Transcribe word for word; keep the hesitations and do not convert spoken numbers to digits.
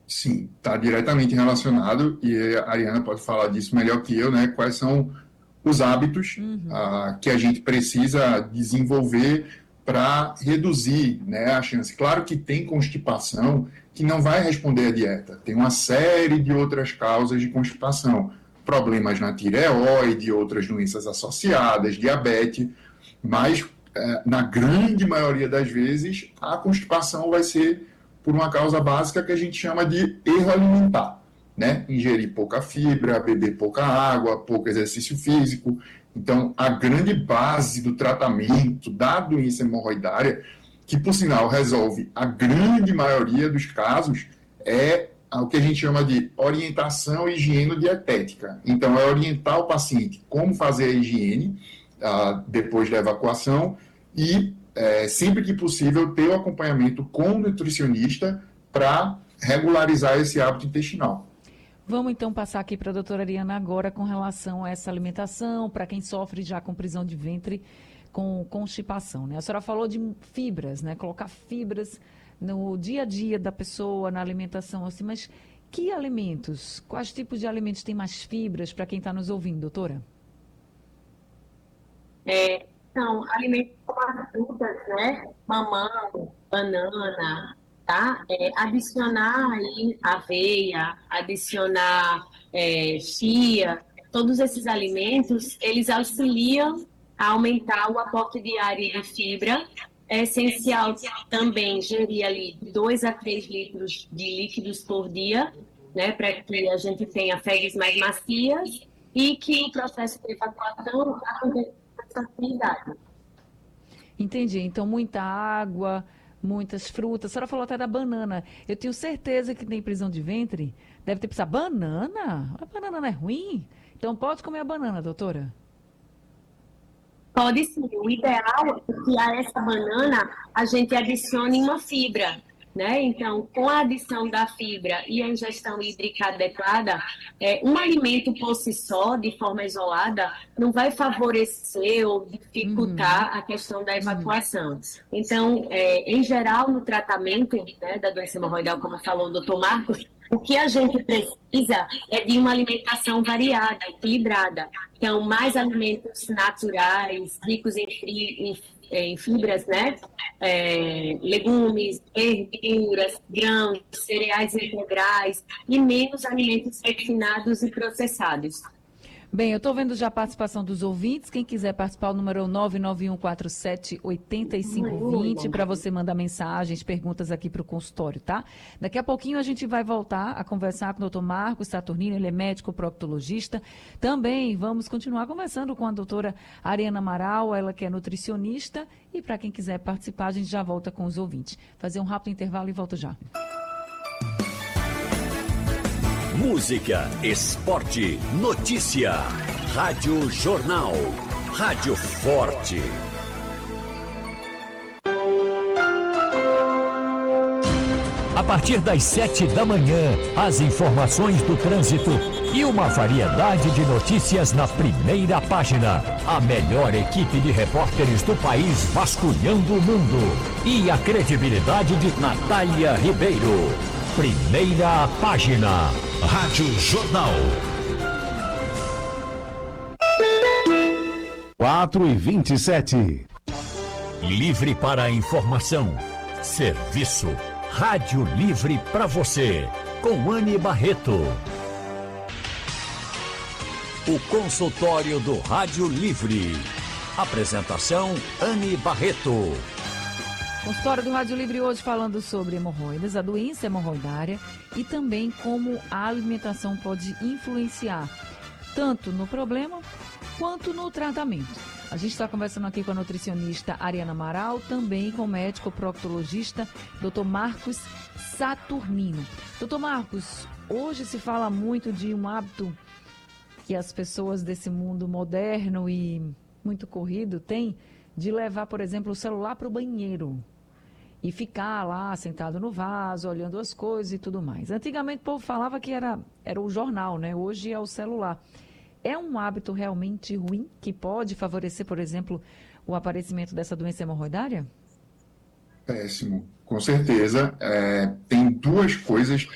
Sim, está diretamente relacionado, e a Ariana pode falar disso melhor que eu, né? Quais são os hábitos Uhum. ah, que a gente precisa desenvolver para reduzir, né, a chance. Claro que tem constipação que não vai responder à dieta. Tem uma série de outras causas de constipação. Problemas na tireoide, outras doenças associadas, diabetes, mas eh, na grande maioria das vezes a constipação vai ser por uma causa básica que a gente chama de erro alimentar, né? Ingerir pouca fibra, beber pouca água, pouco exercício físico. Então, a grande base do tratamento da doença hemorroidária, que por sinal resolve a grande maioria dos casos, é o que a gente chama de orientação higieno-dietética. Então, é orientar o paciente como fazer a higiene ah, depois da evacuação e, é, sempre que possível, ter o acompanhamento com o nutricionista para regularizar esse hábito intestinal. Vamos então passar aqui para a doutora Ariana agora com relação a essa alimentação, para quem sofre já com prisão de ventre, com constipação, né? A senhora falou de fibras, né? Colocar fibras no dia a dia da pessoa, na alimentação, assim, mas que alimentos, quais tipos de alimentos têm mais fibras para quem está nos ouvindo, doutora? É, então, alimentos como as frutas, né? Mamão, banana, tá? É, adicionar aí aveia, adicionar é, chia, todos esses alimentos, eles auxiliam a aumentar o aporte diário de fibra. É essencial também gerir ali dois a três litros de líquidos por dia, né? Para que a gente tenha fezes mais macias e que o processo de evacuação aconteça com facilidade. Entendi. Então, muita água, muitas frutas. A senhora falou até da banana. Eu tenho certeza que tem prisão de ventre. Deve ter pensado, banana? A banana não é ruim? Então, pode comer a banana, doutora? Pode sim. O ideal é que a essa banana a gente adicione uma fibra, né? Então, com a adição da fibra e a ingestão hídrica adequada, é, um alimento por si só, de forma isolada, não vai favorecer ou dificultar a questão da evacuação. Então, é, em geral, no tratamento, né, da doença hemorroidal, como falou o doutor Marcos, o que a gente precisa é de uma alimentação variada, equilibrada. Então, mais alimentos naturais, ricos em, fri, em, em fibras, né? É, legumes, verduras, grãos, cereais integrais e menos alimentos refinados e processados. Bem, eu estou vendo já a participação dos ouvintes. Quem quiser participar, o número é o nove nove um quatro sete oito cinco dois zero para você mandar mensagens, perguntas aqui para o consultório, tá? Daqui a pouquinho a gente vai voltar a conversar com o doutor Marcos Saturnino, ele é médico proctologista. Também vamos continuar conversando com a doutora Ariana Amaral, ela que é nutricionista. E para quem quiser participar, a gente já volta com os ouvintes. Fazer um rápido intervalo e volto já. Música, esporte, notícia. Rádio Jornal. Rádio Forte. A partir das sete da manhã, as informações do trânsito e uma variedade de notícias na primeira página. A melhor equipe de repórteres do país vasculhando o mundo. E a credibilidade de Natália Ribeiro. Primeira página. Rádio Jornal. quatro e vinte e sete. Livre para a informação. Serviço. Rádio Livre para você. Com Anne Barreto. O consultório do Rádio Livre. Apresentação Anne Barreto. Consultório do Rádio Livre hoje falando sobre hemorroidas, a doença hemorroidária e também como a alimentação pode influenciar tanto no problema quanto no tratamento. A gente está conversando aqui com a nutricionista Ariana Amaral, também com o médico proctologista doutor Marcos Saturnino. doutor Marcos, hoje se fala muito de um hábito que as pessoas desse mundo moderno e muito corrido têm de levar, por exemplo, o celular para o banheiro e ficar lá sentado no vaso, olhando as coisas e tudo mais. Antigamente o povo falava que era, era o jornal, né? Hoje é o celular. É um hábito realmente ruim que pode favorecer, por exemplo, o aparecimento dessa doença hemorroidária? Péssimo, com certeza. É, tem duas coisas